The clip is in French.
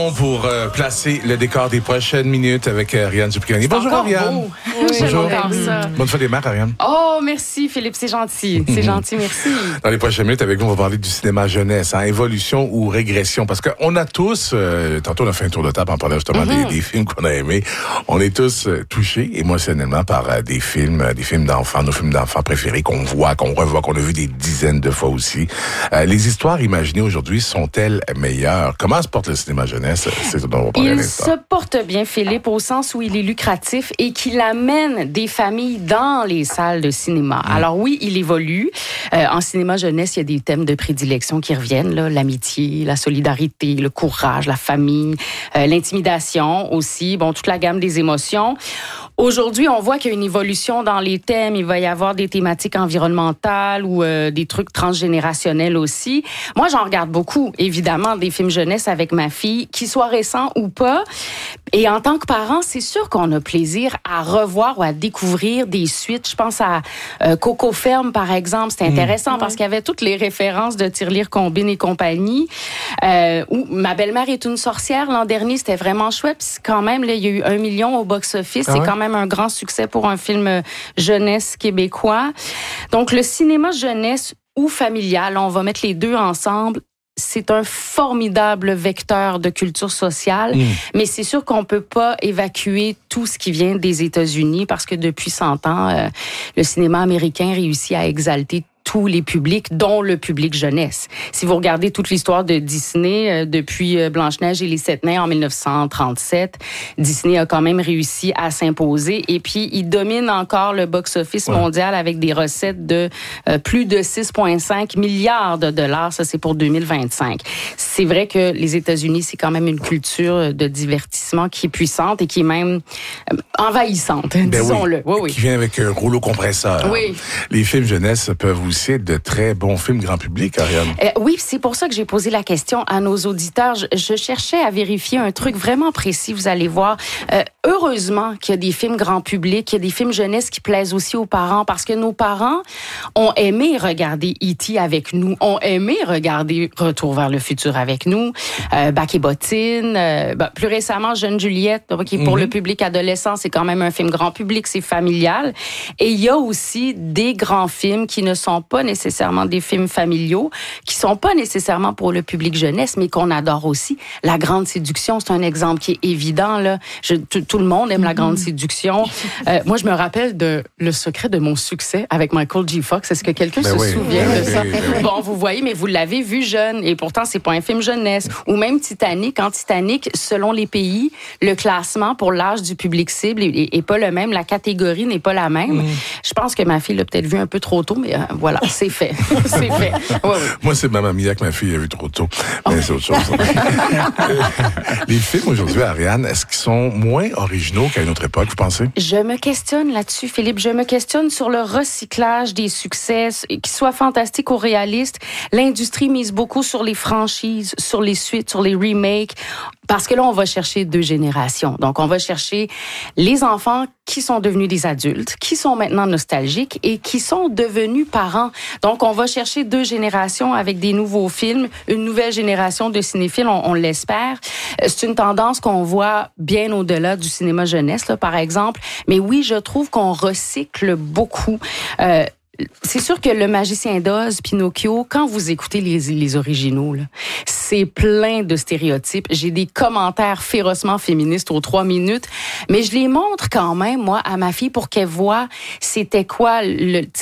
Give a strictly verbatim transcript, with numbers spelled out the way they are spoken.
Pour euh, placer le décor des prochaines minutes avec euh, Ariane Zucchioni. Bonjour Ariane. Beau. Oui, Bonjour. ça. Bonne fête des mères, Ariane. Oh, merci Philippe, c'est gentil. C'est gentil, merci. Dans les prochaines minutes, avec nous, on va parler du cinéma jeunesse, hein, évolution ou régression. Parce qu'on a tous, euh, tantôt on a fait un tour de table en parlant justement mm-hmm. des, des films qu'on a aimés. On est tous euh, touchés émotionnellement par euh, des films, euh, des films d'enfants, nos films d'enfants préférés qu'on voit, qu'on revoit, qu'on a vu des dizaines de fois aussi. Euh, les histoires imaginées aujourd'hui sont-elles meilleures? Comment se porte le cinéma jeunesse? C'est ce dont on va parler à Il l'instant. se porte bien, Philippe, au sens où il est lucratif et qu'il amène des familles dans les salles de cinéma. Mmh. Alors oui, il évolue. Euh, en cinéma jeunesse, il y a des thèmes de prédilection qui reviennent, là, l'amitié, la solidarité, le courage, la famille, euh, l'intimidation aussi, bon, toute la gamme des émotions. Aujourd'hui, on voit qu'il y a une évolution dans les thèmes. Il va y avoir des thématiques environnementales ou euh, des trucs transgénérationnels aussi. Moi, j'en regarde beaucoup, évidemment, des films jeunesse avec ma fille, qu'ils soient récents ou pas. Et en tant que parent, c'est sûr qu'on a plaisir à revoir ou à découvrir des suites. Je pense à euh, Coco Ferme, par exemple. C'était intéressant mmh. parce qu'il y avait toutes les références de Tirelire Combine et compagnie. Euh, ou Ma belle-mère est une sorcière. L'an dernier, c'était vraiment chouette. Puis quand même, là, il y a eu un million au box-office. Ah ouais? C'est quand même un grand succès pour un film jeunesse québécois. Donc, le cinéma jeunesse ou familial, on va mettre les deux ensemble. C'est un formidable vecteur de culture sociale, mmh. mais c'est sûr qu'on peut pas évacuer tout ce qui vient des États-Unis parce que depuis cent ans, euh, le cinéma américain réussit à exalter tous les publics, dont le public jeunesse. Si vous regardez toute l'histoire de Disney, euh, depuis euh, Blanche-Neige et les Sept Nains en dix-neuf cent trente-sept, Disney a quand même réussi à s'imposer et puis il domine encore le box-office ouais. mondial avec des recettes de euh, plus de six virgule cinq milliards de dollars. Ça, c'est pour deux mille vingt-cinq. C'est vrai que les États-Unis, c'est quand même une culture de divertissement qui est puissante et qui est même euh, envahissante, ben disons-le. Oui, oui, oui. Qui vient avec un rouleau compresseur. Oui. Les films jeunesse peuvent aussi être de très bons films grand public, Ariane. Euh, oui, c'est pour ça que j'ai posé la question à nos auditeurs. Je, je cherchais à vérifier un truc vraiment précis, vous allez voir. Euh, heureusement qu'il y a des films grand public, qu'il y a des films jeunesse qui plaisent aussi aux parents, parce que nos parents ont aimé regarder E T avec nous, ont aimé regarder Retour vers le futur avec nous, euh, Bac et bottines, euh, bah, plus récemment Jeune Juliette, qui pour mm-hmm. le public adolescent, c'est quand même un film grand public, c'est familial. Et il y a aussi des grands films qui ne sont pas nécessairement des films familiaux, qui sont pas nécessairement pour le public jeunesse, mais qu'on adore aussi. La Grande Séduction, c'est un exemple qui est évident, là. Je, tout, tout le monde aime La Grande Séduction. Euh, moi, je me rappelle de Le secret de mon succès avec Michael J. Fox. Est-ce que quelqu'un ben se oui, souvient ben de oui, ça? Ben oui. Bon, vous voyez, mais vous l'avez vu jeune, et pourtant, c'est pas un film jeunesse. Ou même Titanic. En Titanic, selon les pays, le classement pour l'âge du public cible est, est pas le même. La catégorie n'est pas la même. Mm. Je pense que ma fille l'a peut-être vu un peu trop tôt, mais euh, voilà, c'est fait. c'est fait. Ouais, ouais. Moi, c'est Mamma Mia que ma fille a vu trop tôt. Mais oh. c'est autre chose. Les films aujourd'hui, Ariane, est-ce qu'ils sont moins originaux qu'à une autre époque, vous pensez? Je me questionne là-dessus, Philippe. Je me questionne sur le recyclage des succès, qu'ils soient fantastiques ou réalistes. L'industrie mise beaucoup sur les franchises, sur les suites, sur les remakes. Parce que là, on va chercher deux générations. Donc, on va chercher les enfants qui sont devenus des adultes, qui sont maintenant nostalgiques et qui sont devenus parents. Donc, on va chercher deux générations avec des nouveaux films, une nouvelle génération de cinéphiles, on, on l'espère. C'est une tendance qu'on voit bien au-delà du cinéma jeunesse, là, par exemple. Mais oui, je trouve qu'on recycle beaucoup. Euh, C'est sûr que Le Magicien d'Oz, Pinocchio, quand vous écoutez les, les originaux, là, c'est plein de stéréotypes. J'ai des commentaires férocement féministes aux trois minutes, mais je les montre quand même, moi, à ma fille pour qu'elle voie c'était quoi le